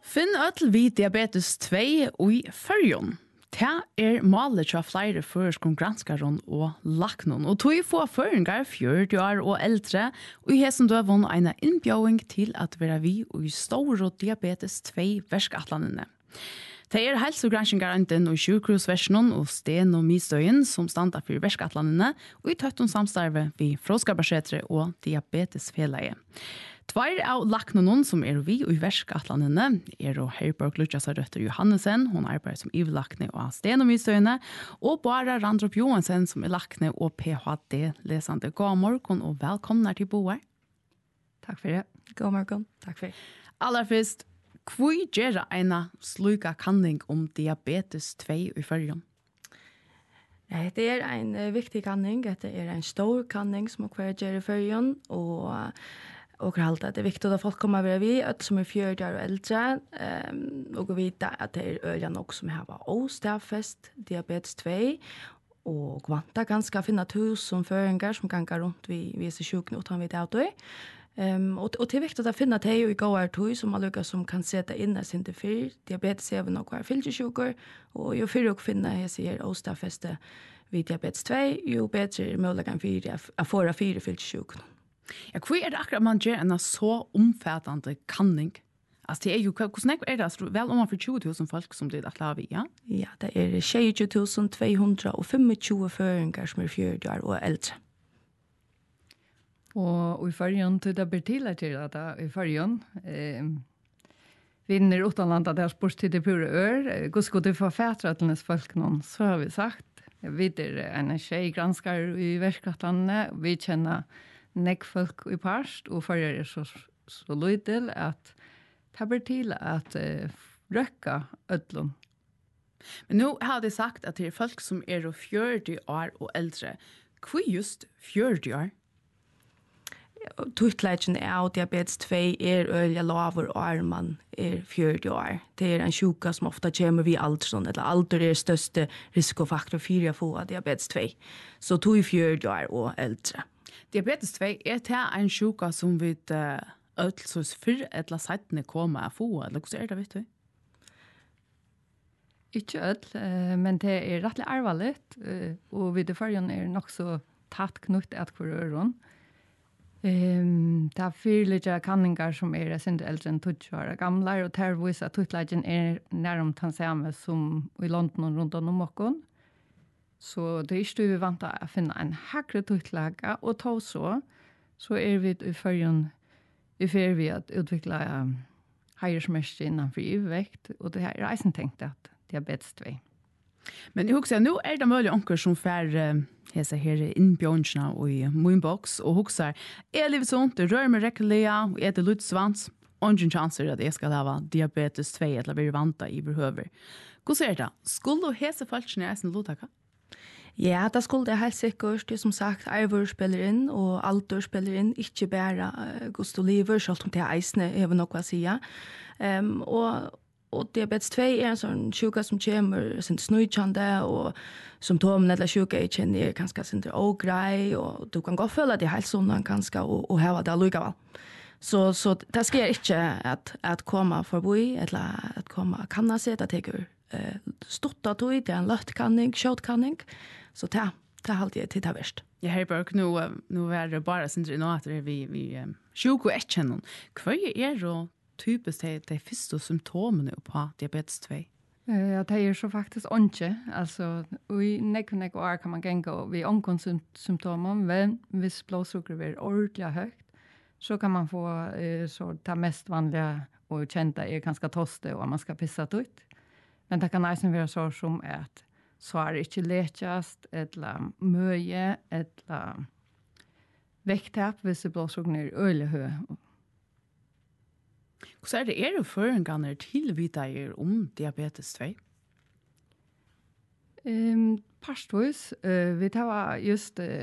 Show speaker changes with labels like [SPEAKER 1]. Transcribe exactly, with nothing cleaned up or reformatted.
[SPEAKER 1] Finn öll vi diabetes två i Føroyum. Det er målet til flere førerskon granskaron og laknon, og tog få føringar fjørti år og eldre, og i hessen døvån en innbjøring til at være vi i store diabetes två verskatlandene. Det er helsegranskningaranten og sjukhusversjonen og sten og mistøyen som standa for verskatlandene, og i tøtton samstarve vi Fråskabarsetre og Diabetesfelaget. Tvær av laknonen som er vi i verskatlandene er og Herborg Lutjasarøtter Johannesen, hun arbeider som iverlakne og sten og mistøyene, og Bara Randrup Johansen som er lakne og P H D-lesende. God morgen og velkommen til Boer.
[SPEAKER 2] Takk for det. God morgen. Takk for det.
[SPEAKER 1] Aller først, hvor gjør en sluka kanning om diabetes två i Føroyum?
[SPEAKER 2] Det er en uh, viktig kanning. Det er en stor kanning som hver gjør i Føroyum, og uh, og halt at det er viktig at folk kommer over vi, at som er fjørti år og eldre, um, og vite at det er øyne nok som har ostafest, diabetes två, og vanta ganske finne tusen føringer som kan gå rundt vi viser sjukene utan vi det av Um, og, og det er viktig å finne det i gåar tog som alle som kan sette inn sin til fyr. Diabetes er nok hver fylkesjuker, og jo fyrre å finne, jeg sier, ostafeste vid diabetes två, jo bedre er muligheten for å få fire fylkesjuker.
[SPEAKER 1] Ja, hva er det akkurat man gjør en så omfattende kanning? Altså, det er jo, hvordan er det? Altså, vel om for tjue tusen folk som det er klar vi, ja?
[SPEAKER 2] Ja, det er tjue tusen to hundre tjuefem føringer som er fjørti år og eldre.
[SPEAKER 3] Og i Føroyum til det blir til at det i Føroyum eh, vinner utenland at det har spørst til det pure ør. Hvor skulle det få fætre til nes folk noen? Så har vi sagt. Vi er en tjej granskar i verskatlandene. Vi kjenner nek folk i parst, og Føroyum er så, så lydel at det blir til at eh, røkka ødlom.
[SPEAKER 1] Men nå har de sagt at det er folk som er fjørti år og eldre. Hva just fjørti år?
[SPEAKER 2] Tuttleggen av diabetes två er øyla laver og man er fjørti år. Det er en sjuka som ofta kommer vid alderen, eller alder er største risikofaktor for å få diabetes två. Så to i fjørti år og eldre.
[SPEAKER 1] Diabetes två er det en sjuka som vi ødelsos fyrr eller seitene kommer å få, eller hvordan er det, vet du?
[SPEAKER 3] Ikke ødel, men det er rettelig arvaligt, og vid det førjen er nok så tatt knutt et hver øren. Um, det er fyrlige kanningar som er sindre eldre enn tjueåtte år gamle, og der viser at tuttleggen er nærmere den samme som i London og rundt om åkken. Så det er ikke vi vant til å finne en hakre tuttlegge, og ta så, så er vi i førjen i fyr vi at utvikle um, heiersmerske innenfor ivevekt, og det er reisen tenkt at diabetes två.
[SPEAKER 1] Men jeg husker, nå er det mulig onker som får uh, hese her innbjørnsene og i moinbox, og husker, jeg lever sånt, det rører meg rekkelige, og jeg etter lutsvans, og ingen chanser at jeg skal ha diabetes två, eller bli vant i behøver. Hvordan er det? Skulle du hese falskene i sin luttaka?
[SPEAKER 2] Ja, det skulle det helt sikkert. Det er som sagt, arver spiller inn, og alder spiller inn, ikke bare uh, Gustav Liver, selv om det er eisende, jeg vil nok hva si. Um, og Og diabetes två er en sånn sjuka som kommer sin snøykjande, og symptomene eller sjuka er kjenner er ganske sin ågrei, og du kan godt føle at det er helt sånn ganske, og, og heva det allikevel. Så, så det sker ikke at, at komme forbi, eller at komme kanna seg, det teker eh, stått tog, det er en løttkanning, kjøttkanning, så det, det er alltid til det verst.
[SPEAKER 1] Ja, Herborg, nå, nå er det bare sin nå at vi, vi um, sjuka er kjenner. Hva er det typiskt de, de første symptomene på diabetes två?
[SPEAKER 3] Ja, det er så faktisk ikke. Altså, i nekke nekke år kan man genge ved ångkonsymptomer, men hvis blodsukker er ordentlig høyt, så kan man få eh, så det mest vanlige og kjente er ganske toste, og man skal pisse ut. Men det kan også være så som at så er det ikke lekjast, eller møye, eller vekttap hvis blodsukker er øyelig høy.
[SPEAKER 1] Hvordan er det er det føringene til videre om diabetes två?
[SPEAKER 3] Um, Parstvis, uh, vi tar just uh,